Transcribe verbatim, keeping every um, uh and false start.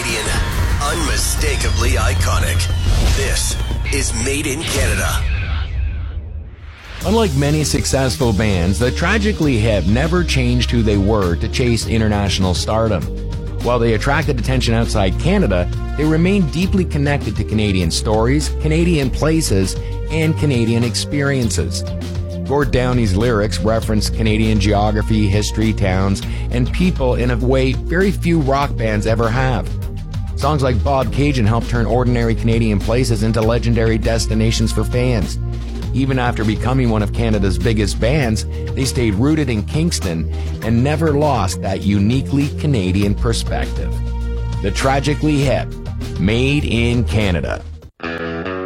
Canadian, unmistakably iconic. This is Made in Canada. Unlike many successful bands, the Tragically Hip never changed who they were to chase international stardom. While they attracted attention outside Canada, they remained deeply connected to Canadian stories, Canadian places, and Canadian experiences. Gord Downie's lyrics reference Canadian geography, history, towns, and people in a way very few rock bands ever have. Songs like Bob Cajun helped turn ordinary Canadian places into legendary destinations for fans. Even after becoming one of Canada's biggest bands, they stayed rooted in Kingston and never lost that uniquely Canadian perspective. The Tragically Hip, Made in Canada.